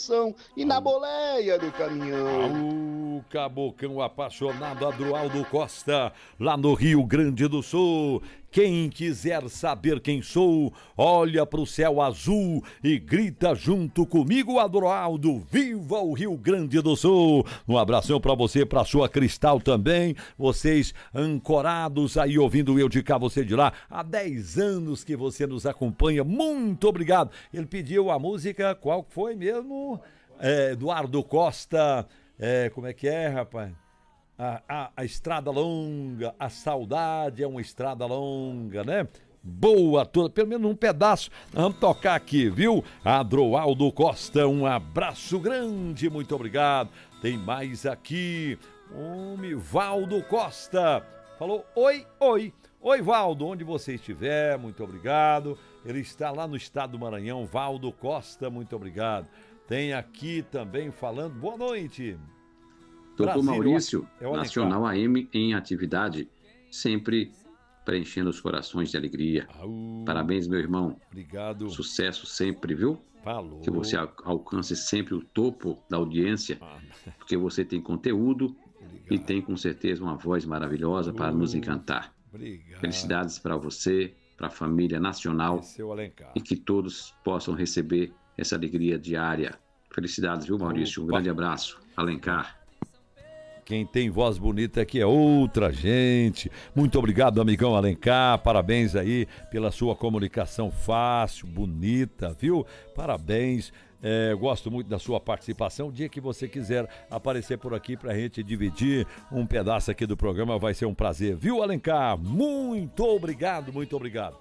coração e na boleia do caminhão. O cabocão apaixonado Adroaldo Costa, lá no Rio Grande do Sul. Quem quiser saber quem sou, olha pro céu azul e grita junto comigo, Adroaldo. Viva o Rio Grande do Sul! Um abração pra você, pra sua Cristal também. Vocês ancorados aí ouvindo eu de cá, você de lá. Há 10 anos que você nos acompanha. Muito obrigado. Ele pediu a música, qual foi mesmo? Eduardo Costa. Como é que é, rapaz? A estrada longa, a saudade é uma estrada longa, né? Boa toda, pelo menos um pedaço. Vamos tocar aqui, viu? Adroaldo Costa, um abraço grande, muito obrigado. Tem mais aqui, Valdo Costa. Falou, oi. Oi, Valdo, onde você estiver, muito obrigado. Ele está lá no estado do Maranhão, Valdo Costa, muito obrigado. Tem aqui também falando, boa noite. Doutor Maurício, Nacional AM em atividade, sempre preenchendo os corações de alegria. Parabéns, meu irmão. Obrigado. Sucesso sempre, viu? Falou. Que você alcance sempre o topo da audiência, porque você tem conteúdo. Obrigado. E tem com certeza uma voz maravilhosa para nos encantar. Obrigado. Felicidades para você, para a família nacional. E que todos possam receber essa alegria diária. Felicidades, viu, Maurício? Um grande abraço. Alencar. Quem tem voz bonita aqui é outra gente. Muito obrigado, amigão Alencar. Parabéns aí pela sua comunicação fácil, bonita, viu? Parabéns. Gosto muito da sua participação. O dia que você quiser aparecer por aqui pra gente dividir um pedaço aqui do programa, vai ser um prazer, viu, Alencar? Muito obrigado, muito obrigado.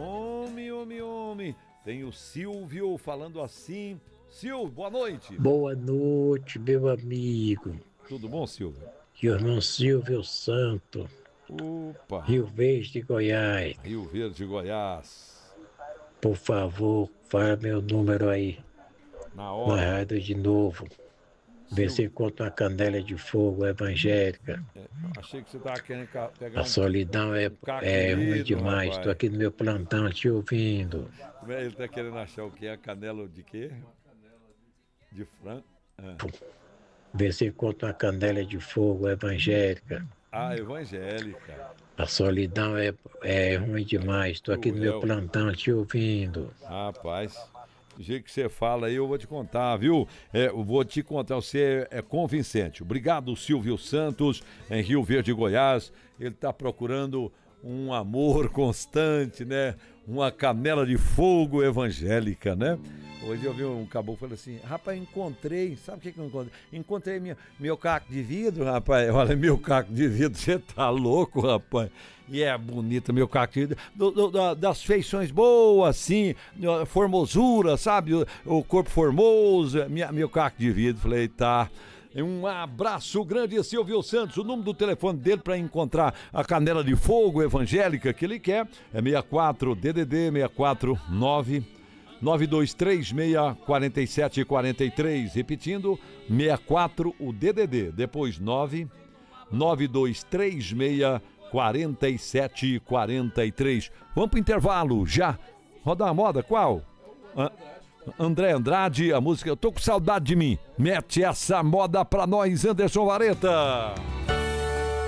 Homem. Tem o Silvio falando assim. Silvio, boa noite. Boa noite, meu amigo. Tudo bom, Silvio? Irmão Silvio Santo. Opa. Rio Verde, Goiás. Rio Verde, Goiás. Por favor, fala meu número aí. Na hora. Na rádio de novo. Vê se encontra uma canela de fogo evangélica. Achei que você estava querendo pegar A solidão é ruim demais. Estou aqui no meu plantão te ouvindo. Ele está querendo achar o quê? A canela de quê? De frango? Vê se encontra uma canela de fogo evangélica. Evangélica. A solidão é ruim demais. Estou aqui no meu plantão te ouvindo. Rapaz, do jeito que você fala aí, eu vou te contar, viu? Eu vou te contar, você é convincente. Obrigado, Silvio Santos, em Rio Verde, Goiás. Ele está procurando um amor constante, né? Uma canela de fogo evangélica, né? Hoje eu vi um caboclo falando assim, rapaz, encontrei, sabe o que eu encontrei? Encontrei meu caco de vidro, rapaz. Olha, meu caco de vidro, você tá louco, rapaz? E é bonita, meu caco de vidro, das feições boas, assim, formosura, sabe? O corpo formoso, meu caco de vidro. Falei, tá. Um abraço grande, Silvio Santos. O número do telefone dele para encontrar a canela de fogo evangélica que ele quer é 64 DDD 649 9236-4743, repetindo, 64 o DDD, depois 9236-4743. Vamos pro intervalo, já. Roda a moda, qual? André Andrade, a música Eu Tô Com Saudade de Mim. Mete essa moda pra nós, Anderson Vareta.